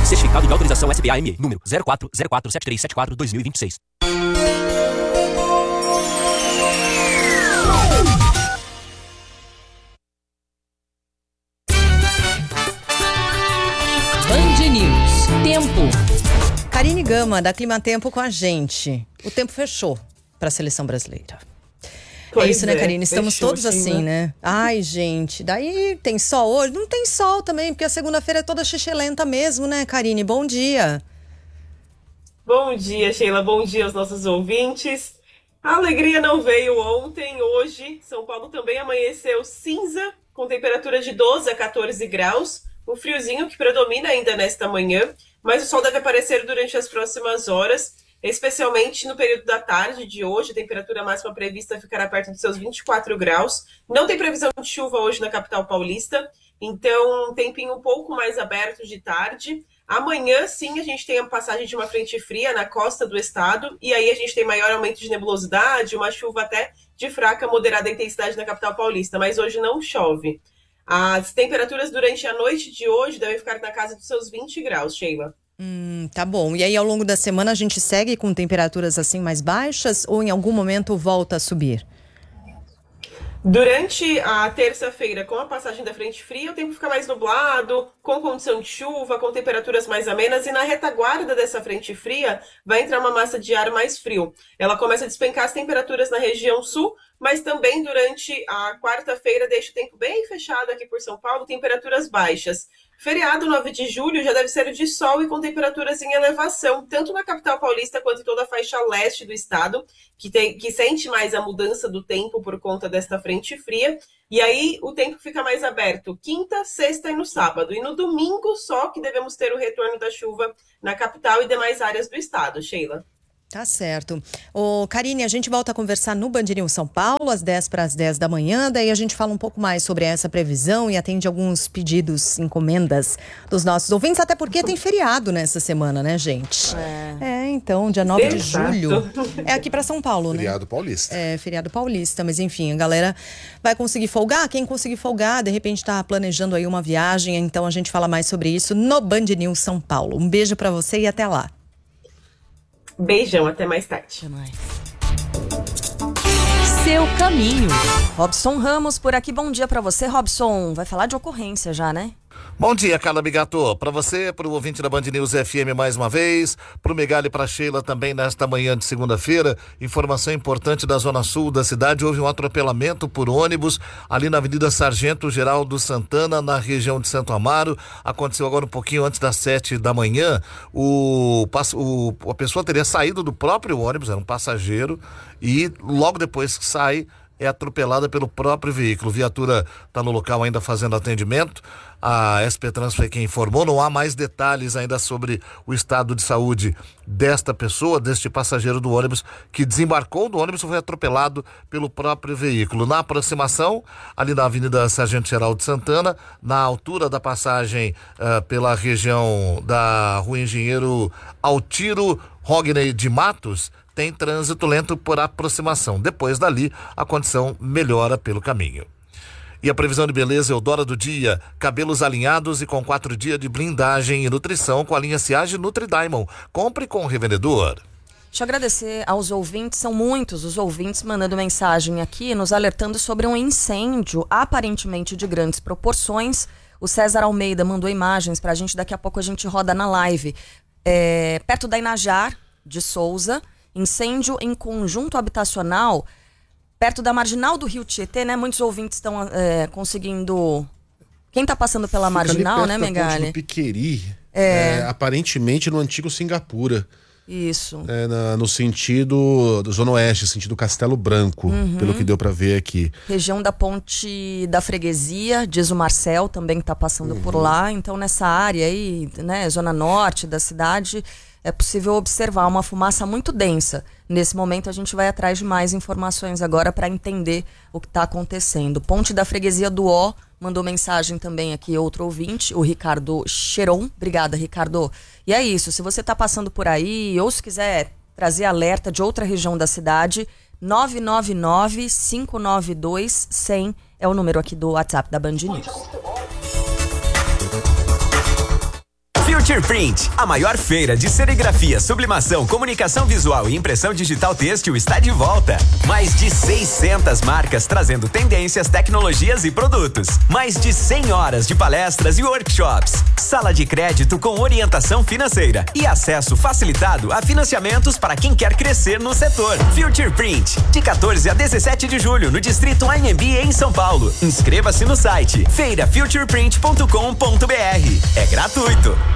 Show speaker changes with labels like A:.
A: Certificado de autorização SPA-ME, número 04047374-2026.
B: Band News. Tempo.
C: Karine Gama, da Climatempo, com a gente. O tempo fechou para a seleção brasileira.
D: Pois
C: é isso, né, Karine? Estamos
D: fechou,
C: todos assim, né? Ai, gente, daí tem sol hoje? Não tem sol também, porque a segunda-feira é toda xixelenta mesmo, né, Karine? Bom dia.
D: Bom dia, Sheila. Bom dia aos nossos ouvintes. A alegria não veio ontem. Hoje, São Paulo também amanheceu cinza, com temperatura de 12 a 14 graus. Um friozinho que predomina ainda nesta manhã, mas o sol deve aparecer durante as próximas horas, especialmente no período da tarde de hoje. A temperatura máxima prevista ficará perto dos seus 24 graus. Não tem previsão de chuva hoje na capital paulista, então um tempinho um pouco mais aberto de tarde. Amanhã, sim, a gente tem a passagem de uma frente fria na costa do estado, e aí a gente tem maior aumento de nebulosidade, uma chuva até de fraca, moderada intensidade na capital paulista, mas hoje não chove. As temperaturas durante a noite de hoje devem ficar na casa dos seus 20 graus, Sheila.
C: Tá bom. E aí, ao longo da semana, a gente segue com temperaturas assim mais baixas ou em algum momento volta a subir?
D: Durante a terça-feira, com a passagem da frente fria, o tempo fica mais nublado, com condição de chuva, com temperaturas mais amenas, e na retaguarda dessa frente fria vai entrar uma massa de ar mais frio. Ela começa a despencar as temperaturas na região sul, mas também durante a quarta-feira deixa o tempo bem fechado aqui por São Paulo, temperaturas baixas. Feriado 9 de julho já deve ser de sol e com temperaturas em elevação, tanto na capital paulista quanto em toda a faixa leste do estado, que sente mais a mudança do tempo por conta desta frente fria. E aí o tempo fica mais aberto quinta, sexta e no sábado. E no domingo só que devemos ter o retorno da chuva na capital e demais áreas do estado, Sheila.
C: Tá certo. Ô, Karine, a gente volta a conversar no Band News São Paulo, às 10 para as 10 da manhã, daí a gente fala um pouco mais sobre essa previsão e atende alguns pedidos, encomendas dos nossos ouvintes, até porque tem feriado nessa semana, né, gente? Então, dia 9 de julho. É aqui para São Paulo, né?
E: Feriado paulista.
C: É, feriado paulista, mas enfim, a galera vai conseguir folgar. Quem conseguir folgar, de repente tá planejando aí uma viagem, então a gente fala mais sobre isso no Band News São Paulo. Um beijo para você e até lá.
D: Beijão, até mais tarde.
B: Até mais. Seu caminho. Robson Ramos por aqui, bom dia pra você, Robson. Vai falar de ocorrência já, né?
E: Bom dia, Carla Bigato. Para você, para o ouvinte da Band News FM mais uma vez, para o Megali e para a Sheila também nesta manhã de segunda-feira. Informação importante da zona sul da cidade: houve um atropelamento por ônibus ali na Avenida Sargento Geraldo Santana, na região de Santo Amaro. Aconteceu agora um pouquinho antes das 7 da manhã. A pessoa teria saído do próprio ônibus, era um passageiro, e logo depois que sai, é atropelada pelo próprio veículo. Viatura está no local ainda fazendo atendimento. A SP Trans foi quem informou. Não há mais detalhes ainda sobre o estado de saúde desta pessoa, deste passageiro do ônibus que desembarcou do ônibus e foi atropelado pelo próprio veículo. Na aproximação, ali na Avenida Sargento Geraldo Santana, na altura da passagem pela região da Rua Engenheiro Altiro Rogney de Matos, tem trânsito lento por aproximação. Depois dali, a condição melhora pelo caminho. E a previsão de beleza Eudora do dia: cabelos alinhados e com 4 dias de blindagem e nutrição com a linha Ciage Nutri Diamond. Compre com o revendedor.
B: Deixa eu agradecer aos ouvintes, são muitos os ouvintes mandando mensagem aqui, nos alertando sobre um incêndio aparentemente de grandes proporções. O César Almeida mandou imagens pra gente, daqui a pouco a gente roda na live. Perto da Inajar de Souza, incêndio em conjunto habitacional, perto da marginal do Rio Tietê, né? Muitos ouvintes estão conseguindo... Quem tá passando pela marginal, né, Megali?
E: Do Piqueri, aparentemente no antigo Singapura.
B: Isso.
E: No sentido do Zona Oeste, sentido Castelo Branco, pelo que deu pra ver aqui.
B: Região da Ponte da Freguesia, diz o Marcel, também tá passando por lá. Então, nessa área aí, né, Zona Norte da cidade, é possível observar uma fumaça muito densa. Nesse momento, a gente vai atrás de mais informações agora para entender o que está acontecendo. Ponte da Freguesia do Ó mandou mensagem também aqui, outro ouvinte, o Ricardo Cheron. Obrigada, Ricardo. E é isso, se você está passando por aí, ou se quiser trazer alerta de outra região da cidade, 999-592-100 é o número aqui do WhatsApp da Band News.
F: Future Print, a maior feira de serigrafia, sublimação, comunicação visual e impressão digital têxtil está de volta. Mais de 600 marcas trazendo tendências, tecnologias e produtos. Mais de 100 horas de palestras e workshops. Sala de crédito com orientação financeira e acesso facilitado a financiamentos para quem quer crescer no setor. Future Print, de 14 a 17 de julho no Distrito AMB em São Paulo. Inscreva-se no site feirafutureprint.com.br. É gratuito.